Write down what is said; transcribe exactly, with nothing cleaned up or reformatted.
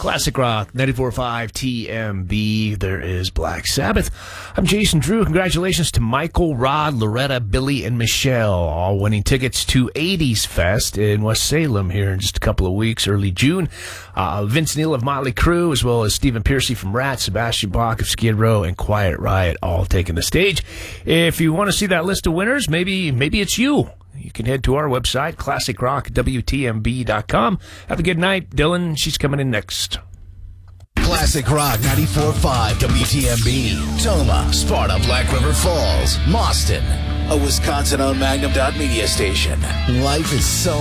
Classic Rock, ninety-four point five T M B. There is Black Sabbath. I'm Jason Drew. Congratulations to Michael, Rod, Loretta, Billy, and Michelle, all winning tickets to eighties Fest in West Salem here in just a couple of weeks, early June. Uh, Vince Neil of Motley Crue, as well as Stephen Pearcy from Rat, Sebastian Bach of Skid Row, and Quiet Riot, all taking the stage. If you want to see that list of winners, maybe maybe it's you. You can head to our website, classic rock w t m b dot com. Have a good night. Dylan, she's coming in next. Classic Rock ninety-four point five W T M B. Toma, Sparta, Black River Falls, Mauston. A Wisconsin-owned Magnum dot media station. Life is so